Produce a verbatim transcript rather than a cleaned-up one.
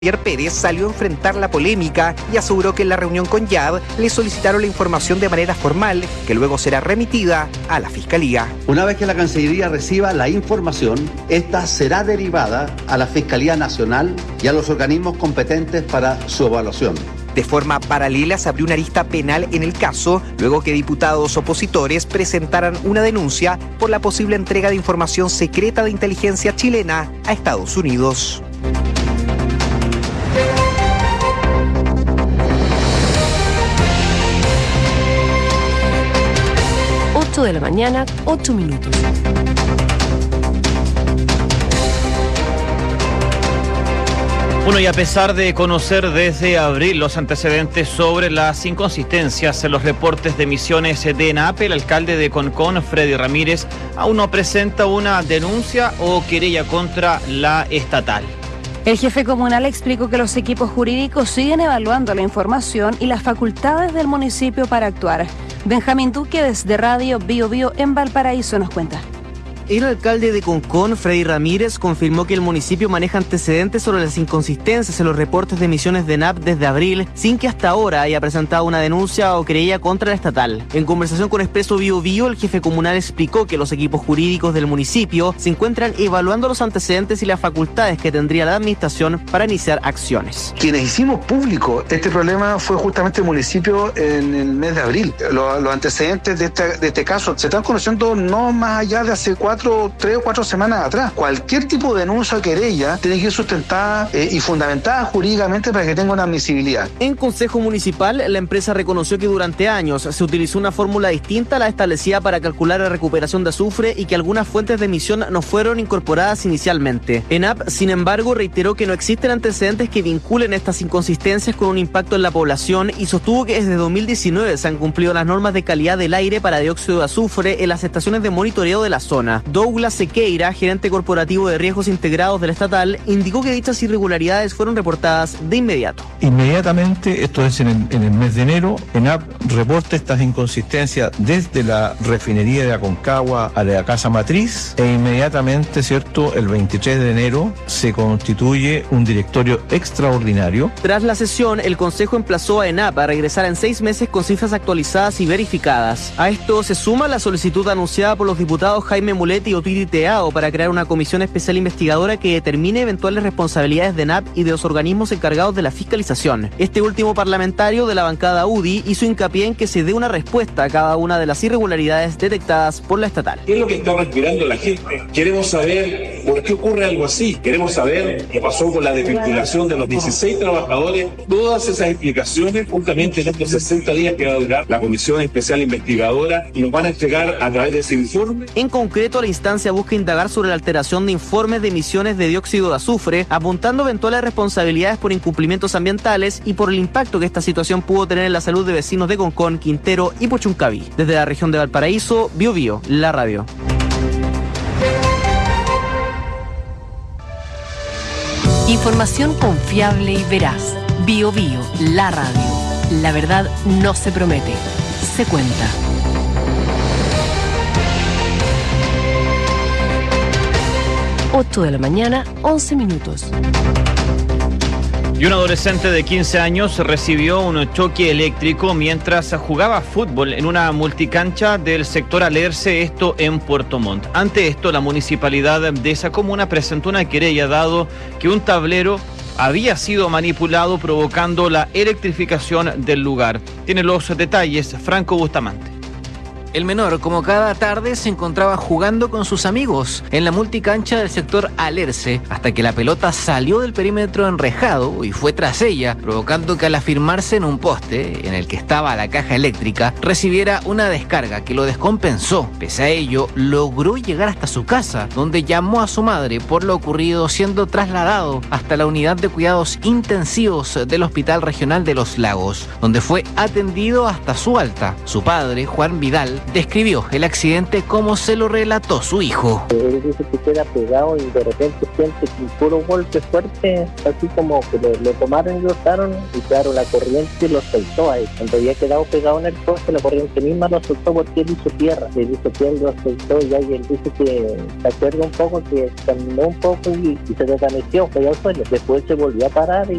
Javier Pérez salió a enfrentar la polémica y aseguró que en la reunión con Y A D le solicitaron la información de manera formal, que luego será remitida a la Fiscalía. Una vez que la Cancillería reciba la información, esta será derivada a la Fiscalía Nacional y a los organismos competentes para su evaluación. De forma paralela se abrió una arista penal en el caso, luego que diputados opositores presentaran una denuncia por la posible entrega de información secreta de inteligencia chilena a Estados Unidos. ocho de la mañana, ocho minutos. Bueno, y a pesar de conocer desde abril los antecedentes sobre las inconsistencias en los reportes de emisiones de ENAP, el alcalde de Concón, Freddy Ramírez, aún no presenta una denuncia o querella contra la estatal. El jefe comunal explicó que los equipos jurídicos siguen evaluando la información y las facultades del municipio para actuar. Benjamín Duque, desde Radio Bio Bio en Valparaíso, nos cuenta. El alcalde de Concón, Freddy Ramírez, confirmó que el municipio maneja antecedentes sobre las inconsistencias en los reportes de emisiones de ENAP desde abril, sin que hasta ahora haya presentado una denuncia o querella contra la estatal. En conversación con Expreso Bio Bio, el jefe comunal explicó que los equipos jurídicos del municipio se encuentran evaluando los antecedentes y las facultades que tendría la administración para iniciar acciones. Quienes hicimos público este problema fue justamente el municipio en el mes de abril. Los, los antecedentes de este, de este caso se están conociendo no más allá de hace cuatro tres o cuatro semanas atrás. Cualquier tipo de denuncia o querella tiene que ir sustentada eh, y fundamentada jurídicamente para que tenga una admisibilidad. En Consejo Municipal, la empresa reconoció que durante años se utilizó una fórmula distinta a la establecida para calcular la recuperación de azufre y que algunas fuentes de emisión no fueron incorporadas inicialmente. ENAP, sin embargo, reiteró que no existen antecedentes que vinculen estas inconsistencias con un impacto en la población y sostuvo que desde dos mil diecinueve se han cumplido las normas de calidad del aire para dióxido de azufre en las estaciones de monitoreo de la zona. Douglas Sequeira, gerente corporativo de riesgos integrados del estatal, indicó que dichas irregularidades fueron reportadas de inmediato. Inmediatamente, esto es en el, en el mes de enero, ENAP reporta estas inconsistencias desde la refinería de Aconcagua a la casa matriz e inmediatamente, cierto, el veintitrés de enero se constituye un directorio extraordinario. Tras la sesión, el Consejo emplazó a ENAP a regresar en seis meses con cifras actualizadas y verificadas. A esto se suma la solicitud anunciada por los diputados Jaime Mulet y Otiri Teao para crear una comisión especial investigadora que determine eventuales responsabilidades de ENAP y de los organismos encargados de la fiscalización. Este último parlamentario de la bancada U D I hizo hincapié en que se dé una respuesta a cada una de las irregularidades detectadas por la estatal. ¿Qué es lo que está respirando la gente? Queremos saber por qué ocurre algo así. Queremos saber qué pasó con la desvinculación de los dieciséis trabajadores. Todas esas explicaciones, justamente en estos sesenta días que va a durar la comisión especial investigadora, y nos van a entregar a través de ese informe. En concreto, la instancia busca indagar sobre la alteración de informes de emisiones de dióxido de azufre, apuntando eventuales responsabilidades por incumplimientos ambientales y por el impacto que esta situación pudo tener en la salud de vecinos de Concón, Quintero y Puchuncaví. Desde la región de Valparaíso, Bio Bio, la radio. Información confiable y veraz. Bio Bio, la radio. La verdad no se promete, se cuenta. ocho de la mañana, once minutos. Y un adolescente de quince años recibió un choque eléctrico mientras jugaba fútbol en una multicancha del sector Alerce, esto en Puerto Montt. Ante esto, la municipalidad de esa comuna presentó una querella dado que un tablero había sido manipulado provocando la electrificación del lugar. Tiene los detalles Franco Bustamante. El menor, como cada tarde, se encontraba jugando con sus amigos en la multicancha del sector Alerce, hasta que la pelota salió del perímetro enrejado y fue tras ella, provocando que al afirmarse en un poste, en el que estaba la caja eléctrica, recibiera una descarga que lo descompensó. Pese a ello, logró llegar hasta su casa, donde llamó a su madre por lo ocurrido, siendo trasladado hasta la unidad de cuidados intensivos del Hospital Regional de Los Lagos, donde fue atendido hasta su alta. Su padre, Juan Vidal, describió el accidente como se lo relató su hijo. Él dice que queda pegado y de repente siente un puro golpe fuerte, así como que lo, lo tomaron y lo usaron, y claro, la corriente lo soltó a él. Cuando había quedado pegado en el poste, la corriente misma lo soltó porque él hizo tierra. Él hizo tierra y lo soltó, y ahí él dice que se acuerda un poco que caminó un poco y, y se desvaneció, cayó al suelo. Después se volvió a parar y